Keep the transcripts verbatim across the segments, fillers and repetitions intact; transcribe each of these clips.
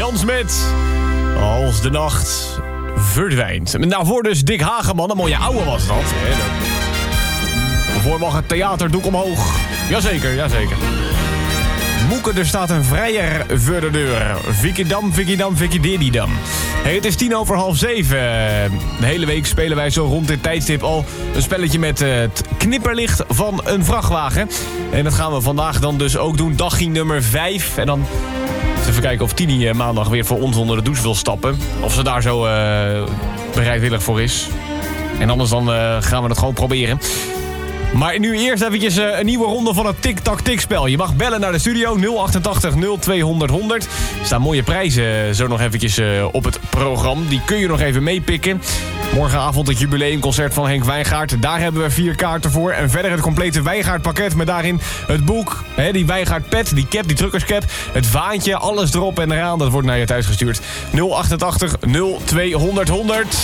Jan Smit. Als de nacht verdwijnt. En daarvoor dus Dick Hageman. Een mooie ouwe was dat. Hè? Daarvoor mag het theaterdoek omhoog. Jazeker, jazeker. Moeke, er staat een vrijer voor de deur. Vikidam, Vikidam, Vikidididam. Hey, het is tien over half zeven. De hele week spelen wij zo rond dit tijdstip al een spelletje met uh, het knipperlicht van een vrachtwagen. En dat gaan we vandaag dan dus ook doen. Dagje nummer vijf. En dan even kijken of Tini uh, maandag weer voor ons onder de douche wil stappen. Of ze daar zo uh, bereidwillig voor is. En anders dan uh, gaan we het gewoon proberen. Maar nu eerst eventjes uh, een nieuwe ronde van het tik-tak-tik-spel. Je mag bellen naar de studio nul achtentachtig nul tweehonderd honderd. Er staan mooie prijzen zo nog eventjes uh, op het programma. Die kun je nog even meepikken. Morgenavond het jubileumconcert van Henk Wijngaard. Daar hebben we vier kaarten voor. En verder het complete Wijngaardpakket met daarin het boek. Hè, die Wijngaard-pet, die cap, die truckerscap. Het vaantje, alles erop en eraan. Dat wordt naar je thuis gestuurd. nul achtentachtig nul tweehonderd honderd.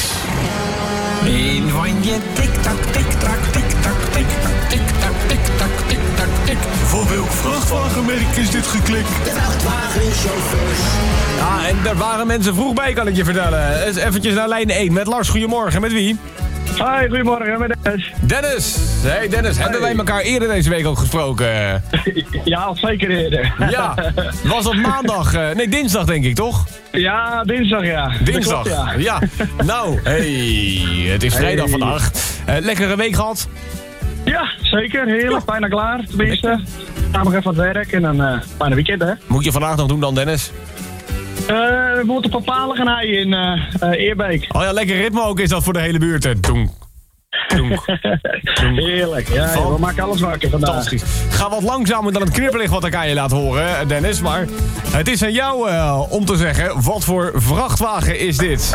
Een van je tik-tak, tik-tak, tik-tak, tik-tak, tik-tak, tik-tak, tik-tak, tik. Voor welk vrachtwagenmerk is dit geklikt? De vrachtwagenchauffeurs. Ja, en daar waren mensen vroeg bij, kan ik je vertellen. Eens eventjes naar lijn één met Lars. Goedemorgen, met wie? Hoi, goedemorgen, met Dennis. Dennis! Hey Dennis, hey. Hebben wij elkaar eerder deze week ook gesproken? Ja, zeker eerder. Ja, was dat maandag? Uh, nee, dinsdag denk ik, toch? Ja, dinsdag ja. Dinsdag, klopt, ja. ja. Nou, hey, het is vrijdag Hey. vandaag. Uh, lekkere week gehad? Ja, zeker. Heerlijk. Bijna klaar, tenminste. Ga nog even aan het werk en dan uh, bijna weekend, hè. Moet je vandaag nog doen dan, Dennis? Uh, we moeten papalen gaan haaien in uh, uh, Eerbeek. Oh ja, lekker ritme ook is dat voor de hele buurt. Hè. Doenk. Doenk. Doenk. Heerlijk. Ja, ja, we maken alles wakker vandaag. Fantastisch. Ga wat langzamer dan het knipperlicht wat ik aan je laat horen, Dennis. Maar het is aan jou uh, om te zeggen, wat voor vrachtwagen is dit?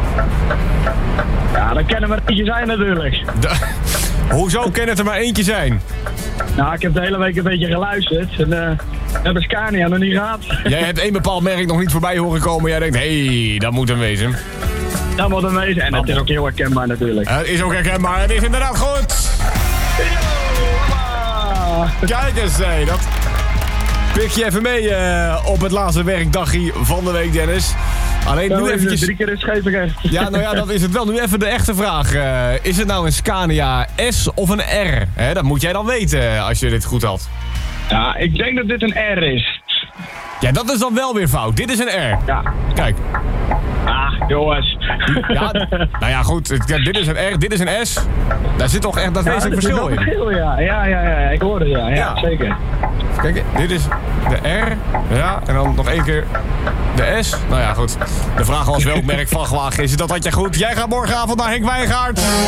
Ja, dat kennen we er eentje zijn natuurlijk. De, hoezo kan het er maar eentje zijn? Nou, ik heb de hele week een beetje geluisterd. En uh, we hebben Scania nog niet gehad. Jij hebt één bepaald merk nog niet voorbij horen komen. Jij denkt, hé, hey, dat moet hem wezen. Dat moet hem wezen. En dat is ook heel herkenbaar natuurlijk. Het is ook herkenbaar. Het is inderdaad goed. Kijk eens, hé, dat pik je even mee uh, op het laatste werkdagje van de week, Dennis. Alleen Nou, nu eventjes... Drie keer is schepen. Ja, nou ja, dat is het wel. Nu even de echte vraag. Uh, is het nou een Scania S of een R? Hè, dat moet jij dan weten als je dit goed had. Ja, ik denk dat dit een R is. Ja, dat is dan wel weer fout. Dit is een R. Ja. Kijk. Ah, jongens. Ja, nou ja, goed. Ja, dit is een R, dit is een S. Daar zit toch echt dat Ja, wezenlijk er is verschil wel in. verschil, ja. Ja, ja, ja, ik hoorde het, ja. Ja, Ja. zeker. Kijk, dit is de R. Ja, en dan nog één keer de S. Nou ja, goed. De vraag was welk merk vrachtwagen is het. Dat had je goed. Jij gaat morgenavond naar Henk Wijngaard.